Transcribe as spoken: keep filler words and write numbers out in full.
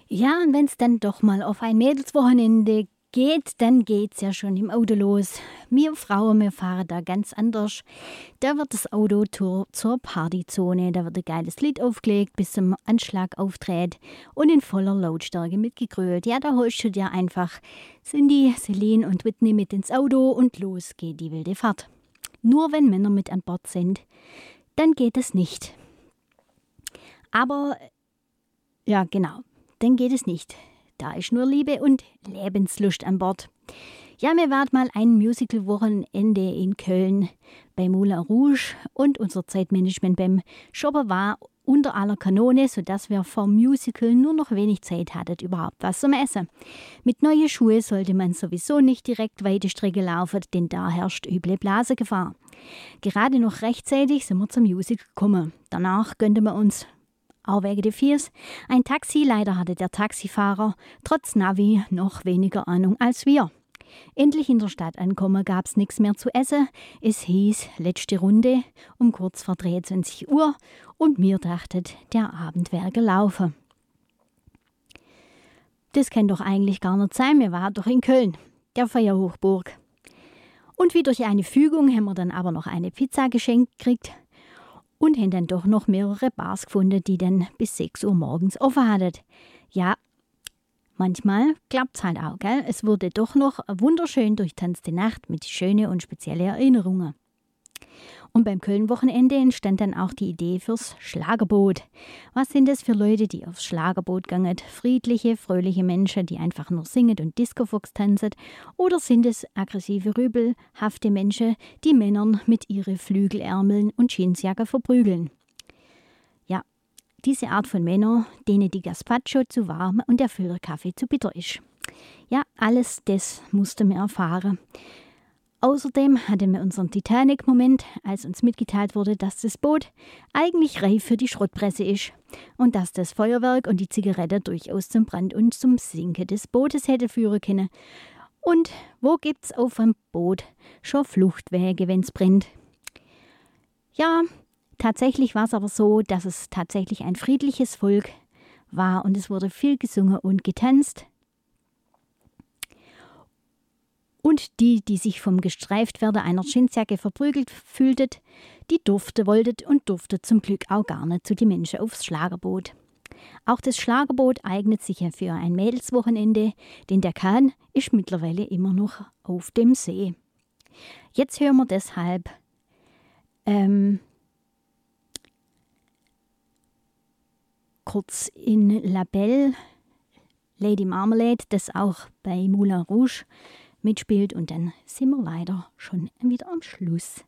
Ja, und wenn es dann doch mal auf ein Mädelswochenende geht, dann geht's ja schon im Auto los. Wir Frauen, wir fahren da ganz anders. Da wird das Auto zur, zur Partyzone. Da wird ein geiles Lied aufgelegt, bis zum Anschlag auftritt und in voller Lautstärke mitgegrölt. Ja, da holst du dir einfach Cindy, Celine und Whitney mit ins Auto und los geht die wilde Fahrt. Nur wenn Männer mit an Bord sind, dann geht es nicht. Aber, ja genau, dann geht es nicht. Da ist nur Liebe und Lebenslust an Bord. Ja, wir waren mal ein Musical-Wochenende in Köln bei Moulin Rouge und unser Zeitmanagement beim Shoppen war unter aller Kanone, sodass wir vor Musical nur noch wenig Zeit hatten, überhaupt was zum Essen. Mit neuen Schuhen sollte man sowieso nicht direkt weite Strecke laufen, denn da herrscht üble Blasegefahr. Gerade noch rechtzeitig sind wir zum Musical gekommen. Danach gönnten wir uns, auch wegen der Fies, ein Taxi. Leider hatte der Taxifahrer trotz Navi noch weniger Ahnung als wir. Endlich in der Stadt ankommen, gab es nichts mehr zu essen. Es hieß letzte Runde um kurz vor dreiundzwanzig Uhr und wir dachten, der Abend wäre gelaufen. Das kann doch eigentlich gar nicht sein, wir waren doch in Köln, der Feuerhochburg. Und wie durch eine Fügung haben wir dann aber noch eine Pizza geschenkt gekriegt und haben dann doch noch mehrere Bars gefunden, die dann bis sechs Uhr morgens offen hatten. Ja, manchmal klappt's halt auch, gell? Es wurde doch noch eine wunderschön durchtanzte Nacht mit schönen und speziellen Erinnerungen. Und beim Köln-Wochenende entstand dann auch die Idee fürs Schlagerboot. Was sind das für Leute, die aufs Schlagerboot gehen? Friedliche, fröhliche Menschen, die einfach nur singen und Discofox tanzen? Oder sind es aggressive, rübelhafte Menschen, die Männern mit ihren Flügelärmeln und Jeansjacke verprügeln? Ja, diese Art von Männern, denen die Gazpacho zu warm und der Filterkaffee zu bitter ist. Ja, alles das mussten wir erfahren. Außerdem hatten wir unseren Titanic-Moment, als uns mitgeteilt wurde, dass das Boot eigentlich reif für die Schrottpresse ist und dass das Feuerwerk und die Zigarette durchaus zum Brand und zum Sinken des Bootes hätte führen können. Und wo gibt's auf einem Boot schon Fluchtwege, wenn's brennt? Ja, tatsächlich war es aber so, dass es tatsächlich ein friedliches Volk war und es wurde viel gesungen und getanzt. Und die, die sich vom Gestreiftwerden einer Jeansjacke verprügelt fühlten, die durfte, wollten und durfte zum Glück auch gar nicht zu den Menschen aufs Schlagerboot. Auch das Schlagerboot eignet sich ja für ein Mädelswochenende, denn der Kahn ist mittlerweile immer noch auf dem See. Jetzt hören wir deshalb ähm, kurz in La Belle, Lady Marmalade, das auch bei Moulin Rouge mitspielt und dann sind wir leider schon wieder am Schluss.